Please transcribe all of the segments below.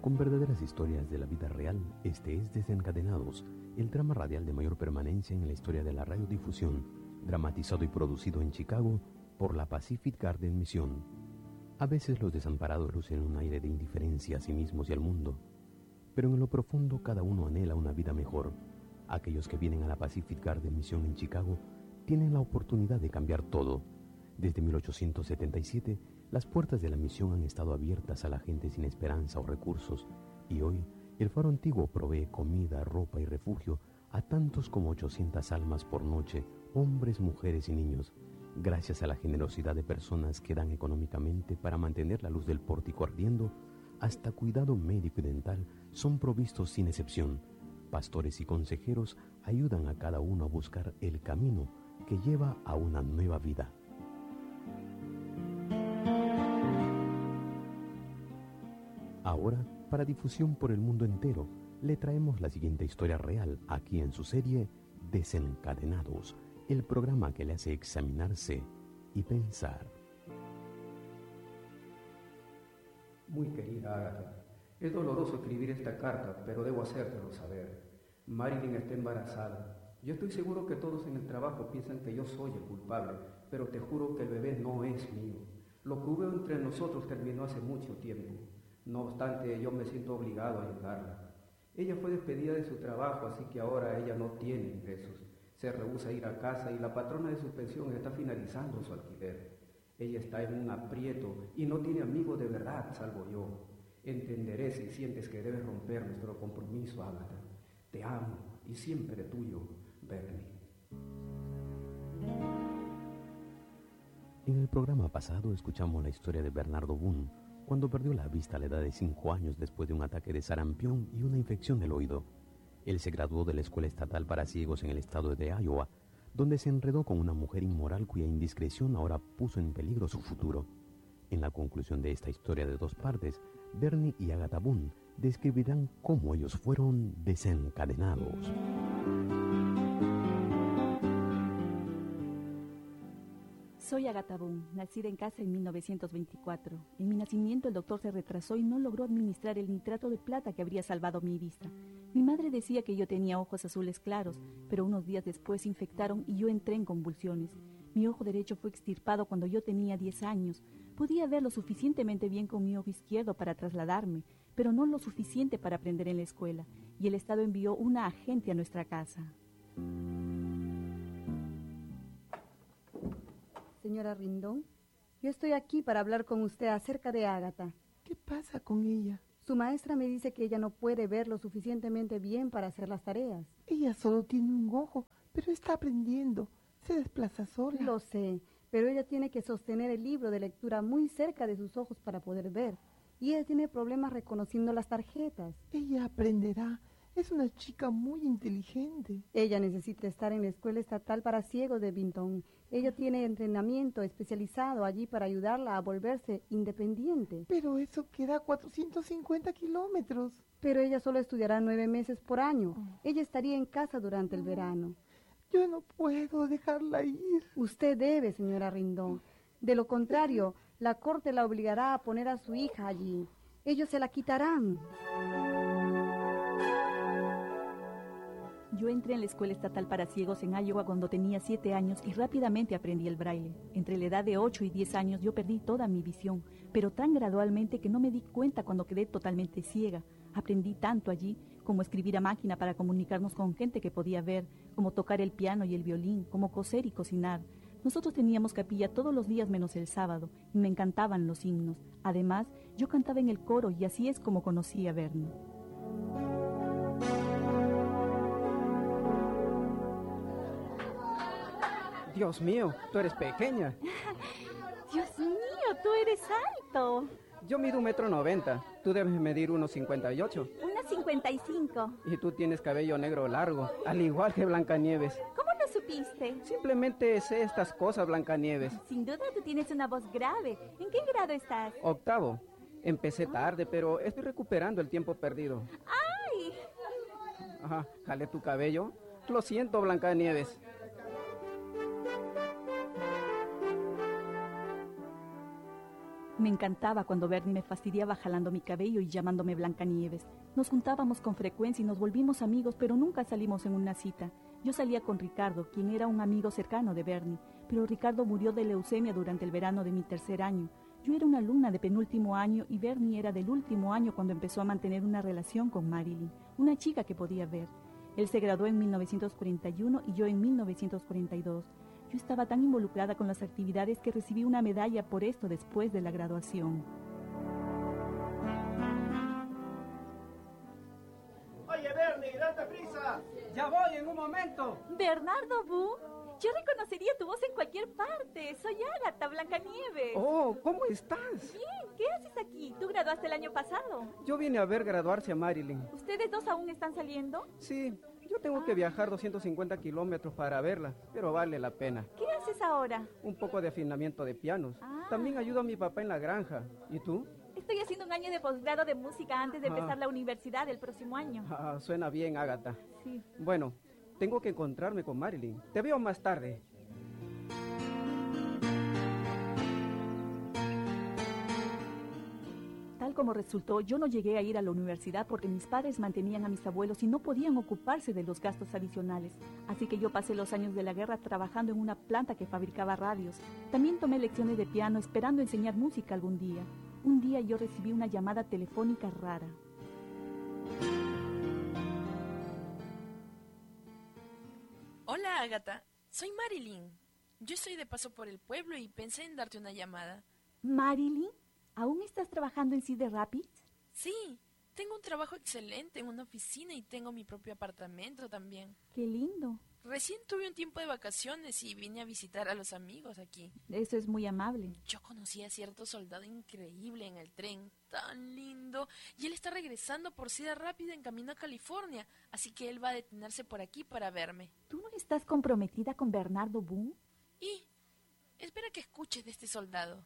Con verdaderas historias de la vida real, este es Desencadenados, el drama radial de mayor permanencia en la historia de la radiodifusión, dramatizado y producido en Chicago por la Pacific Garden Mission. A veces los desamparados lucen un aire de indiferencia a sí mismos y al mundo, pero en lo profundo cada uno anhela una vida mejor. Aquellos que vienen a la Pacific Garden Mission en Chicago tienen la oportunidad de cambiar todo. Desde 1877, las puertas de la misión han estado abiertas a la gente sin esperanza o recursos, y hoy el faro antiguo provee comida, ropa y refugio a tantos como 800 almas por noche, hombres, mujeres y niños, gracias a la generosidad de personas que dan económicamente para mantener la luz del pórtico ardiendo. Hasta cuidado médico y dental son provistos sin excepción. Pastores y consejeros ayudan a cada uno a buscar el camino que lleva a una nueva vida. Ahora, para difusión por el mundo entero, le traemos la siguiente historia real aquí en su serie Desencadenados, el programa que le hace examinarse y pensar. Muy querida Agatha, es doloroso escribir esta carta, pero debo hacértelo saber. Marilyn está embarazada. Yo estoy seguro que todos en el trabajo piensan que yo soy el culpable, pero te juro que el bebé no es mío. Lo que hubo entre nosotros terminó hace mucho tiempo. No obstante, yo me siento obligado a ayudarla. Ella fue despedida de su trabajo, así que ahora ella no tiene ingresos. Se rehúsa a ir a casa y la patrona de su pensión está finalizando su alquiler. Ella está en un aprieto y no tiene amigos de verdad, salvo yo. Entenderé si sientes que debes romper nuestro compromiso, Agatha. Te amo y siempre tuyo, Bernie. En el programa pasado escuchamos la historia de Bernardo Boone, cuando perdió la vista a la edad de 5 años después de un ataque de sarampión y una infección del oído. Él se graduó de la Escuela Estatal para Ciegos en el estado de Iowa, donde se enredó con una mujer inmoral cuya indiscreción ahora puso en peligro su futuro. En la conclusión de esta historia de dos partes, Bernie y Agatha Boone describirán cómo ellos fueron desencadenados. Soy Agatha Boone, nacida en casa en 1924. En mi nacimiento el doctor se retrasó y no logró administrar el nitrato de plata que habría salvado mi vista. Mi madre decía que yo tenía ojos azules claros, pero unos días después se infectaron y yo entré en convulsiones. Mi ojo derecho fue extirpado cuando yo tenía 10 años. Podía ver lo suficientemente bien con mi ojo izquierdo para trasladarme, pero no lo suficiente para aprender en la escuela, y el Estado envió una agente a nuestra casa. Señora Rindón, yo estoy aquí para hablar con usted acerca de Agatha. ¿Qué pasa con ella? Su maestra me dice que ella no puede ver lo suficientemente bien para hacer las tareas. Ella solo tiene un ojo, pero está aprendiendo. Se desplaza sola. Lo sé, pero ella tiene que sostener el libro de lectura muy cerca de sus ojos para poder ver. Y ella tiene problemas reconociendo las tarjetas. Ella aprenderá. Es una chica muy inteligente. Ella necesita estar en la Escuela Estatal para Ciegos de Vinton. Ella tiene entrenamiento especializado allí para ayudarla a volverse independiente. Pero eso queda a 450 kilómetros. Pero ella solo estudiará 9 meses por año. Ella estaría en casa durante el verano. Yo no puedo dejarla ir. Usted debe, señora Rindón. De lo contrario, la corte la obligará a poner a su hija allí. Ellos se la quitarán. Yo entré en la Escuela Estatal para Ciegos en Iowa cuando tenía 7 años y rápidamente aprendí el braille. Entre la edad de 8 y 10 años yo perdí toda mi visión, pero tan gradualmente que no me di cuenta cuando quedé totalmente ciega. Aprendí tanto allí, como escribir a máquina para comunicarnos con gente que podía ver, como tocar el piano y el violín, como coser y cocinar. Nosotros teníamos capilla todos los días menos el sábado, y me encantaban los himnos. Además, yo cantaba en el coro y así es como conocí a Bernie. Dios mío, tú eres pequeña. Dios mío, tú eres alto. Yo mido 1,90 m. Tú debes medir 1,58 m. 1,55. Y tú tienes cabello negro largo, al igual que Blancanieves. ¿Cómo lo supiste? Simplemente sé estas cosas, Blancanieves. Sin duda tú tienes una voz grave. ¿En qué grado estás? 8º. Empecé tarde, pero estoy recuperando el tiempo perdido. ¡Ay! Ajá, jalé tu cabello. Lo siento, Blancanieves. Me encantaba cuando Bernie me fastidiaba jalando mi cabello y llamándome Blancanieves. Nos juntábamos con frecuencia y nos volvimos amigos, pero nunca salimos en una cita. Yo salía con Ricardo, quien era un amigo cercano de Bernie, pero Ricardo murió de leucemia durante el verano de mi tercer año. Yo era una alumna de penúltimo año y Bernie era del último año cuando empezó a mantener una relación con Marilyn, una chica que podía ver. Él se graduó en 1941 y yo en 1942. Yo estaba tan involucrada con las actividades que recibí una medalla por esto después de la graduación. Oye, Bernie, date prisa. Ya voy en un momento. Bernardo Bu, yo reconocería tu voz en cualquier parte. Soy Ágata, Blancanieves. Oh, ¿cómo estás? Bien, ¿qué haces aquí? ¿Tú graduaste el año pasado? Yo vine a ver graduarse a Marilyn. ¿Ustedes dos aún están saliendo? Sí, yo tengo que viajar 250 kilómetros para verla, pero vale la pena. ¿Qué haces ahora? Un poco de afinamiento de pianos. También ayudo a mi papá en la granja. ¿Y tú? Estoy haciendo un año de posgrado de música antes de empezar la universidad el próximo año. Suena bien, Ágata. Sí. Bueno, tengo que encontrarme con Marilyn. Te veo más tarde. Tal como resultó, yo no llegué a ir a la universidad porque mis padres mantenían a mis abuelos y no podían ocuparse de los gastos adicionales. Así que yo pasé los años de la guerra trabajando en una planta que fabricaba radios. También tomé lecciones de piano esperando enseñar música algún día. Un día yo recibí una llamada telefónica rara. Hola, Ágata. Soy Marilyn. Yo estoy de paso por el pueblo y pensé en darte una llamada. ¿Marilyn? ¿Aún estás trabajando en Cedar Rapids? Sí, tengo un trabajo excelente en una oficina y tengo mi propio apartamento también. ¡Qué lindo! Recién tuve un tiempo de vacaciones y vine a visitar a los amigos aquí. Eso es muy amable. Yo conocí a cierto soldado increíble en el tren, tan lindo, y él está regresando por Cedar Rapids en camino a California, así que él va a detenerse por aquí para verme. ¿Tú no estás comprometida con Bernardo Boone? Y espera que escuches de este soldado.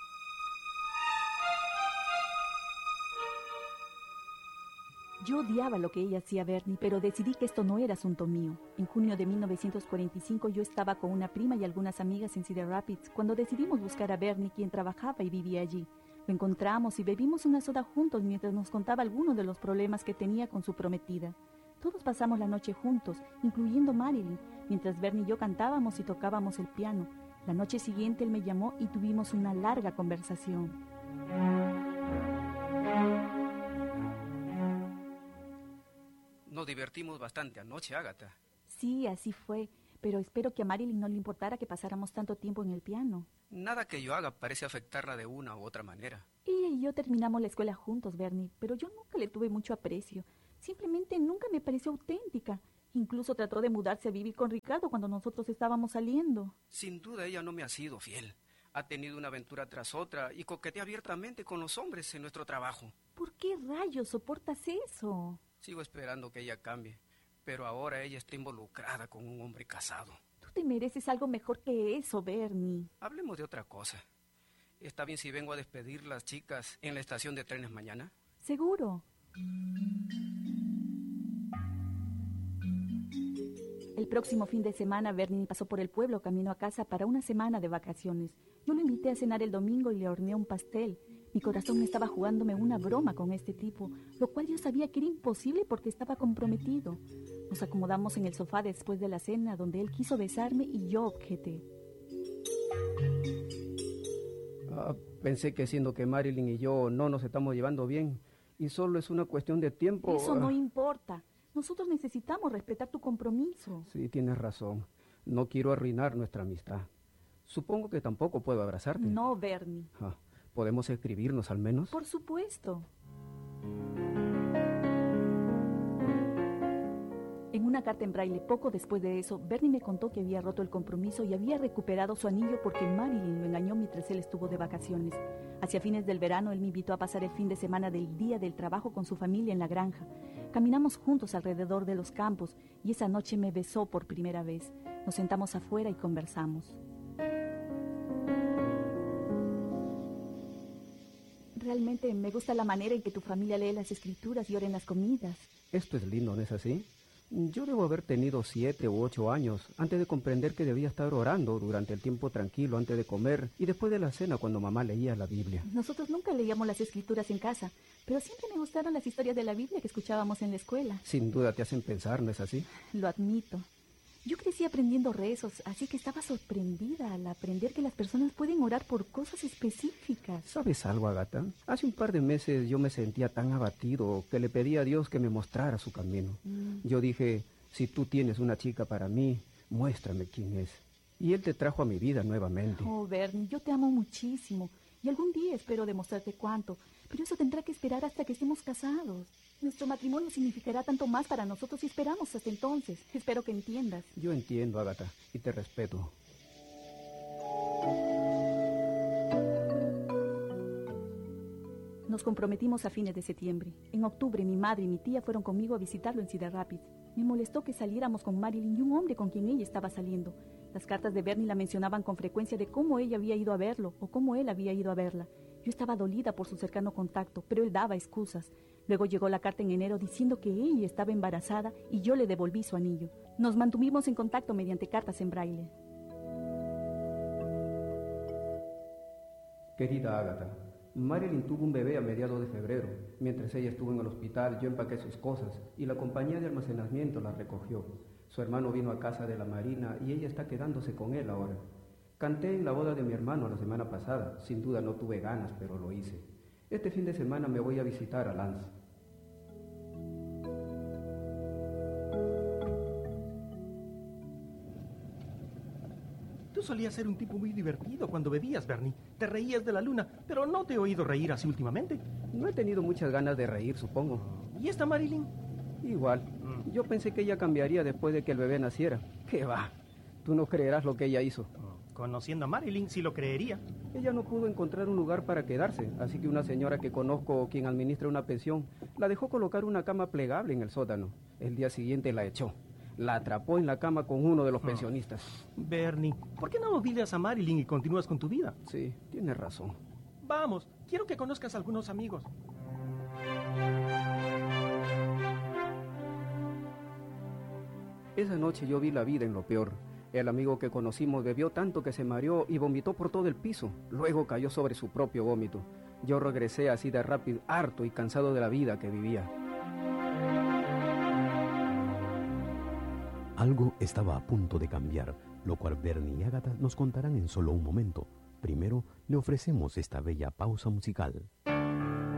Yo odiaba lo que ella hacía, Bernie, pero decidí que esto no era asunto mío. En junio de 1945 yo estaba con una prima y algunas amigas en Cedar Rapids cuando decidimos buscar a Bernie, quien trabajaba y vivía allí. Lo encontramos y bebimos una soda juntos mientras nos contaba algunos de los problemas que tenía con su prometida. Todos pasamos la noche juntos, incluyendo Marilyn, mientras Bernie y yo cantábamos y tocábamos el piano. La noche siguiente él me llamó y tuvimos una larga conversación. Nos divertimos bastante anoche, Ágata. Sí, así fue, pero espero que a Marilyn no le importara que pasáramos tanto tiempo en el piano. Nada que yo haga parece afectarla de una u otra manera. Ella y yo terminamos la escuela juntos, Bernie, pero yo nunca le tuve mucho aprecio. Simplemente nunca me pareció auténtica. Incluso trató de mudarse a vivir con Ricardo cuando nosotros estábamos saliendo. Sin duda ella no me ha sido fiel. Ha tenido una aventura tras otra y coquetea abiertamente con los hombres en nuestro trabajo. ¿Por qué rayos soportas eso? Sigo esperando que ella cambie, pero ahora ella está involucrada con un hombre casado. Tú te mereces algo mejor que eso, Bernie. Hablemos de otra cosa. ¿Está bien si vengo a despedir las chicas en la estación de trenes mañana? Seguro. El próximo fin de semana, Bernie pasó por el pueblo camino a casa para una semana de vacaciones. Yo lo invité a cenar el domingo y le horneé un pastel. Mi corazón estaba jugándome una broma con este tipo, lo cual yo sabía que era imposible porque estaba comprometido. Nos acomodamos en el sofá después de la cena, donde él quiso besarme y yo objeté. Pensé que siendo que Marilyn y yo no nos estamos llevando bien, y solo es una cuestión de tiempo... Eso no importa. Nosotros necesitamos respetar tu compromiso. Sí, tienes razón. No quiero arruinar nuestra amistad. Supongo que tampoco puedo abrazarte. No, Bernie. ¿Podemos escribirnos al menos? Por supuesto. En una carta en braille, poco después de eso, Bernie me contó que había roto el compromiso y había recuperado su anillo porque Marilyn lo engañó mientras él estuvo de vacaciones. Hacia fines del verano, él me invitó a pasar el fin de semana del día del trabajo con su familia en la granja. Caminamos juntos alrededor de los campos y esa noche me besó por primera vez. Nos sentamos afuera y conversamos. Realmente me gusta la manera en que tu familia lee las escrituras y ora en las comidas. Esto es lindo, ¿no es así? Yo debo haber tenido 7 u 8 años antes de comprender que debía estar orando durante el tiempo tranquilo antes de comer y después de la cena cuando mamá leía la Biblia. Nosotros nunca leíamos las escrituras en casa, pero siempre me gustaron las historias de la Biblia que escuchábamos en la escuela. Sin duda te hacen pensar, ¿no es así? Lo admito. Yo crecí aprendiendo rezos, así que estaba sorprendida al aprender que las personas pueden orar por cosas específicas. ¿Sabes algo, Agatha? Hace un par de meses yo me sentía tan abatido que le pedí a Dios que me mostrara su camino. Yo dije, si tú tienes una chica para mí, muéstrame quién es. Y Él te trajo a mi vida nuevamente. Oh, Bernie, yo te amo muchísimo. Y algún día espero demostrarte cuánto. Pero eso tendrá que esperar hasta que estemos casados. Nuestro matrimonio significará tanto más para nosotros si esperamos hasta entonces. Espero que entiendas. Yo entiendo, Agatha, y te respeto. Nos comprometimos a fines de septiembre. En octubre, mi madre y mi tía fueron conmigo a visitarlo en Cedar Rapids. Me molestó que saliéramos con Marilyn y un hombre con quien ella estaba saliendo. Las cartas de Bernie la mencionaban con frecuencia de cómo ella había ido a verlo o cómo él había ido a verla. Yo estaba dolida por su cercano contacto, pero él daba excusas. Luego llegó la carta en enero diciendo que ella estaba embarazada y yo le devolví su anillo. Nos mantuvimos en contacto mediante cartas en braille. Querida Agatha, Marilyn tuvo un bebé a mediados de febrero. Mientras ella estuvo en el hospital, yo empaqué sus cosas y la compañía de almacenamiento la recogió. Su hermano vino a casa de la Marina y ella está quedándose con él ahora. Canté en la boda de mi hermano la semana pasada. Sin duda no tuve ganas, pero lo hice. Este fin de semana me voy a visitar a Lance. Tú solías ser un tipo muy divertido cuando bebías, Bernie. Te reías de la luna, pero no te he oído reír así últimamente. No he tenido muchas ganas de reír, supongo. ¿Y esta Marilyn? Igual. Yo pensé que ella cambiaría después de que el bebé naciera. ¿Qué va? Tú no creerás lo que ella hizo. Conociendo a Marilyn, sí lo creería. Ella no pudo encontrar un lugar para quedarse, así que una señora que conozco, quien administra una pensión, la dejó colocar una cama plegable en el sótano. El día siguiente la echó. La atrapó en la cama con uno de los pensionistas. Bernie, ¿por qué no olvidas a Marilyn y continúas con tu vida? Sí, tienes razón. Vamos, quiero que conozcas a algunos amigos. Esa noche yo vi la vida en lo peor. El amigo que conocimos bebió tanto que se mareó y vomitó por todo el piso. Luego cayó sobre su propio vómito. Yo regresé así de rápido, harto y cansado de la vida que vivía. Algo estaba a punto de cambiar, lo cual Bernie y Agatha nos contarán en solo un momento. Primero, le ofrecemos esta bella pausa musical.